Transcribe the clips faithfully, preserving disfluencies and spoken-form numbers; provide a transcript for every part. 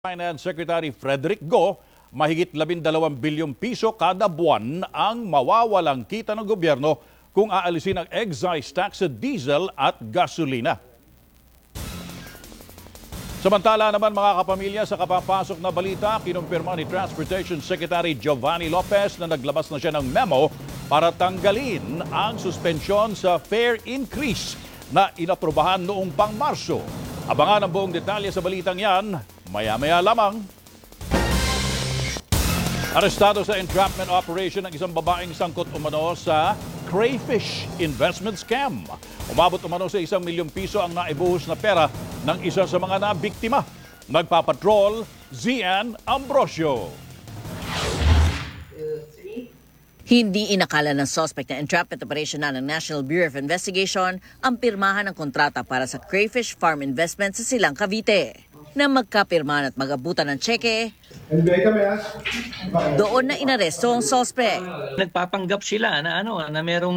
Finance Secretary Frederick Go, mahigit labindalawang bilyong piso kada buwan ang mawawalang kita ng gobyerno kung aalisin ang excise tax sa diesel at gasolina. Samantala naman mga kapamilya, sa kapapasok na balita, kinumpirma ni Transportation Secretary Giovanni Lopez na naglabas na siya ng memo para tanggalin ang suspensyon sa fare increase na inaprubahan noong pang Marso. Abangan ang buong detalye sa balitang yan maya-maya lamang. Arestado sa entrapment operation ng isang babaeng sangkot umano sa crayfish investment scam. Umabot umano sa isang milyong piso ang naibuhos na pera ng isa sa mga nabiktima. Nagpapatrol, Zian Ambrosio. Hindi inakala ng suspect na entrapment operation na ng National Bureau of Investigation ang pirmahan ng kontrata para sa crayfish farm investment sa Silang, Cavite. Na magkapirmahan at mag-abutan ng tseke, doon na inaresto ang suspect. Nagpapanggap sila na ano na merong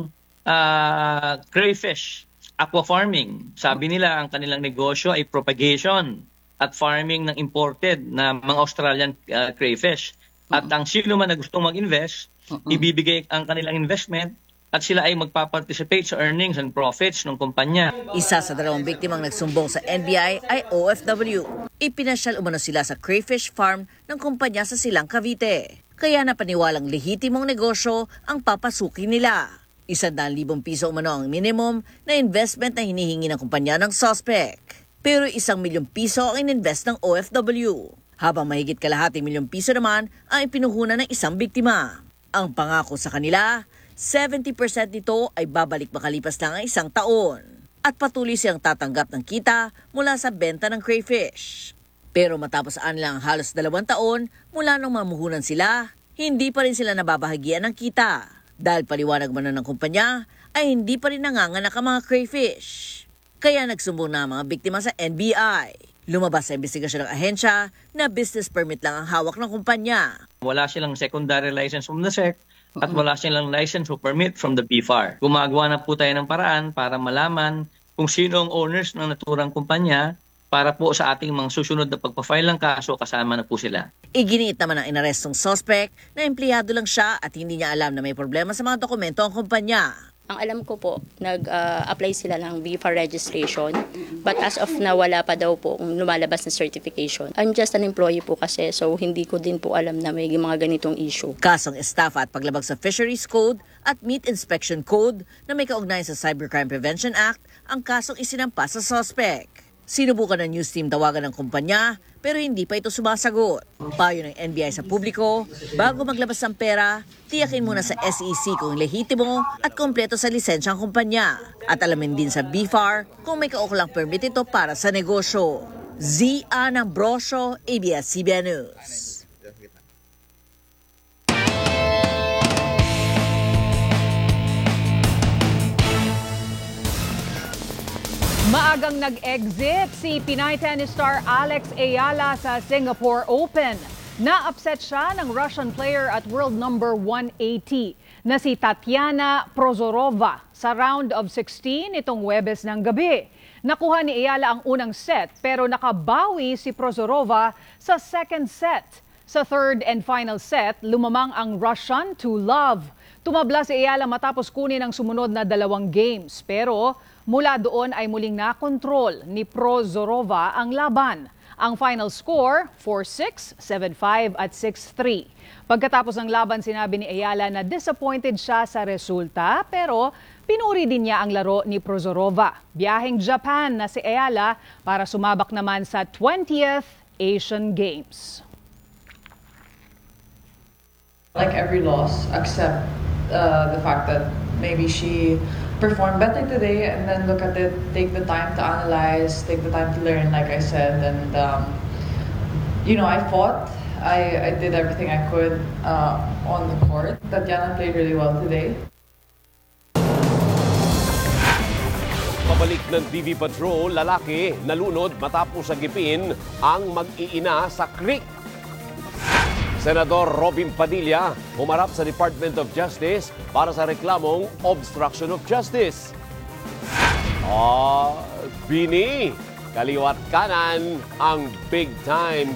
uh, crayfish aqua farming. Sabi nila ang kanilang negosyo ay propagation at farming ng imported na mga Australian uh, crayfish. At ang sino man na gustong mag-invest, ibibigay ang kanilang investment at sila ay magpaparticipate sa earnings and profits ng kumpanya. Isa sa dalawang biktimang nagsumbong sa N B I ay O F W. Ipinasyal umano sila sa crayfish farm ng kumpanya sa Silang, Cavite. Kaya napaniwalang lehitimong negosyo ang papasukin nila. Isandaan libong piso umano ang minimum na investment na hinihingi ng kumpanya ng suspect. Pero isang milyong piso ang ininvest ng O F W. Habang mahigit kalahati milyong piso naman ang ipinuhunan ng isang biktima. Ang pangako sa kanila, seventy percent nito ay babalik makalipas lang ang isang taon at patuloy siyang tatanggap ng kita mula sa benta ng crayfish. Pero matapos aan lang halos dalawang taon mula nung mamuhunan sila, hindi pa rin sila nababahagian ng kita. Dahil paliwanag man ng kumpanya ay hindi pa rin nanganganak ang mga crayfish. Kaya nagsumbong na ang mga biktima sa N B I. Lumabas sa investigasyon ng ahensya na business permit lang ang hawak ng kumpanya. Wala silang secondary license from the S E C at wala silang license o permit from the P F A R. Gumagawa na po tayo ng paraan para malaman kung sino ang owners ng naturang kumpanya para po sa ating mga susunod na pagpa-file ng kaso kasama na po sila. Iginiit naman ang inarestong suspect na empleyado lang siya at hindi niya alam na may problema sa mga dokumento ang kumpanya. Ang alam ko po, nag-apply uh, sila ng V F A R registration, but as of na wala pa daw po kung lumalabas na certification. I'm just an employee po kasi, so hindi ko din po alam na may mga ganitong issue. Kasong estafa at paglabag sa Fisheries Code at Meat Inspection Code na may kaugnayan sa Cybercrime Prevention Act ang kasong isinampa sa suspect. Sinubukan ng news team tawagan ng kumpanya pero hindi pa ito sumasagot. Payo ng N B I sa publiko, bago maglabas ng pera, tiyakin muna sa S E C kung lehitimo at kompleto sa lisensya ang kumpanya. At alamin din sa B F A R kung may kaukulang permit ito para sa negosyo. Zian Ambrosio, A B S C B N News. Maagang nag-exit si Pinay tennis star Alex Ayala sa Singapore Open. Na-upset siya ng Russian player at world number one eighty na si Tatiana Prozorova sa round of sixteen itong Huwebes ng gabi. Nakuha ni Ayala ang unang set pero nakabawi si Prozorova sa second set. Sa third and final set, lumamang ang Russian to love. Tumabla si Ayala matapos kunin ang sumunod na dalawang games pero mula doon ay muling nakontrol ni Prozorova ang laban. Ang final score, four six, seven five at six three. Pagkatapos ng laban, sinabi ni Ayala na disappointed siya sa resulta pero pinuri din niya ang laro ni Prozorova. Biyaheng Japan na si Ayala para sumabak naman sa twentieth Asian Games. Like every loss, except uh, the fact that maybe she perform better today and then look at it, take the time to analyze, take the time to learn, like I said. And, um, you know, I fought. I, I did everything I could uh, on the court. Tatiana played really well today. Pabalik ng T V Patrol, lalaki nalunod matapos sagipin ang mag-iina sa creek. Senador Robin Padilla humarap sa Department of Justice para sa reklamong obstruction of justice. Ah, Bini, kaliwat kanan ang big time